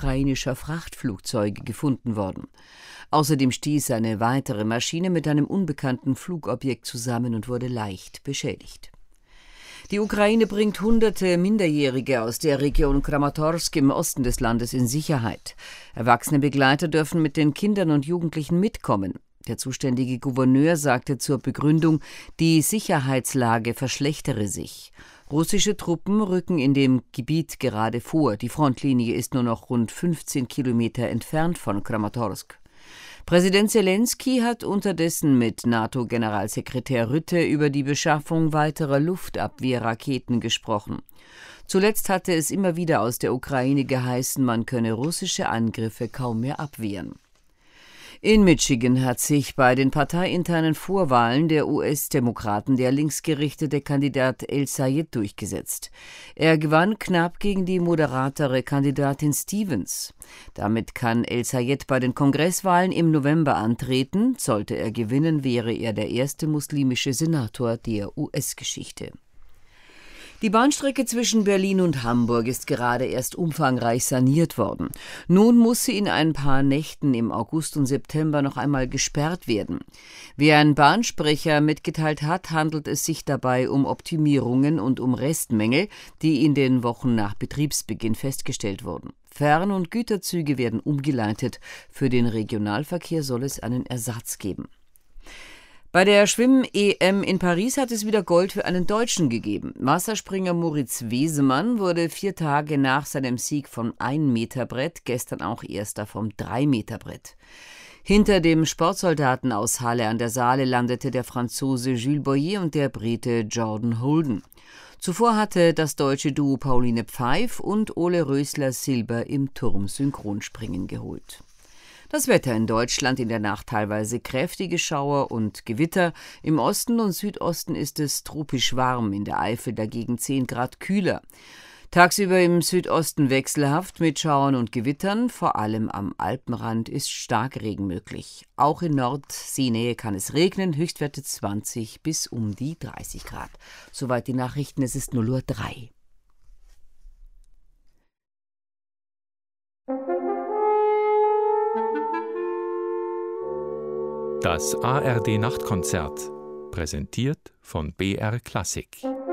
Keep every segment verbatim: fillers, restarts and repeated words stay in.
ukrainischer Frachtflugzeuge gefunden worden. Außerdem stieß eine weitere Maschine mit einem unbekannten Flugobjekt zusammen und wurde leicht beschädigt. Die Ukraine bringt hunderte Minderjährige aus der Region Kramatorsk im Osten des Landes in Sicherheit. Erwachsene Begleiter dürfen mit den Kindern und Jugendlichen mitkommen. Der zuständige Gouverneur sagte zur Begründung, die Sicherheitslage verschlechtere sich. Russische Truppen rücken in dem Gebiet gerade vor. Die Frontlinie ist nur noch rund fünfzehn Kilometer entfernt von Kramatorsk. Präsident Selenskyj hat unterdessen mit NATO-Generalsekretär Rutte über die Beschaffung weiterer Luftabwehrraketen gesprochen. Zuletzt hatte es immer wieder aus der Ukraine geheißen, man könne russische Angriffe kaum mehr abwehren. In Michigan hat sich bei den parteiinternen Vorwahlen der U S-Demokraten der linksgerichtete Kandidat El-Sayed durchgesetzt. Er gewann knapp gegen die moderatere Kandidatin Stevens. Damit kann El-Sayed bei den Kongresswahlen im November antreten. Sollte er gewinnen, wäre er der erste muslimische Senator der U S-Geschichte. Die Bahnstrecke zwischen Berlin und Hamburg ist gerade erst umfangreich saniert worden. Nun muss sie in ein paar Nächten im August und September noch einmal gesperrt werden. Wie ein Bahnsprecher mitgeteilt hat, handelt es sich dabei um Optimierungen und um Restmängel, die in den Wochen nach Betriebsbeginn festgestellt wurden. Fern- und Güterzüge werden umgeleitet. Für den Regionalverkehr soll es einen Ersatz geben. Bei der Schwimm-E M in Paris hat es wieder Gold für einen Deutschen gegeben. Wasserspringer Moritz Wesemann wurde vier Tage nach seinem Sieg vom ein-Meter-Brett gestern auch Erster vom drei-Meter-Brett. Hinter dem Sportsoldaten aus Halle an der Saale landete der Franzose Jules Boyer und der Brite Jordan Holden. Zuvor hatte das deutsche Duo Pauline Pfeif und Ole Rösler Silber im Turmsynchronspringen geholt. Das Wetter in Deutschland: in der Nacht teilweise kräftige Schauer und Gewitter. Im Osten und Südosten ist es tropisch warm, in der Eifel dagegen zehn Grad kühler. Tagsüber im Südosten wechselhaft mit Schauern und Gewittern. Vor allem am Alpenrand ist Starkregen möglich. Auch in Nordseenähe kann es regnen, Höchstwerte zwanzig bis um die dreißig Grad. Soweit die Nachrichten, es ist null Uhr drei. Das A R D-Nachtkonzert, präsentiert von B R Klassik.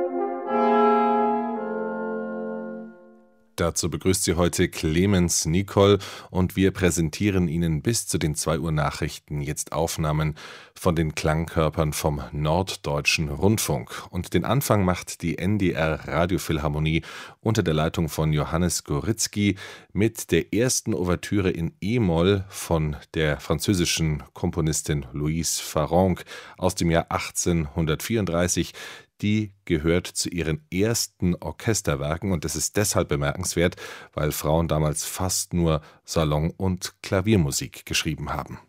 Dazu begrüßt Sie heute Clemens Nicol und wir präsentieren Ihnen bis zu den zwei Uhr Nachrichten jetzt Aufnahmen von den Klangkörpern vom Norddeutschen Rundfunk. Und den Anfang macht die N D R Radiophilharmonie unter der Leitung von Johannes Goritzky mit der ersten Ouvertüre in E-Moll von der französischen Komponistin Louise Farrenc aus dem Jahr achtzehnhundertvierunddreißig. Die gehört zu ihren ersten Orchesterwerken und das ist deshalb bemerkenswert, weil Frauen damals fast nur Salon- und Klaviermusik geschrieben haben.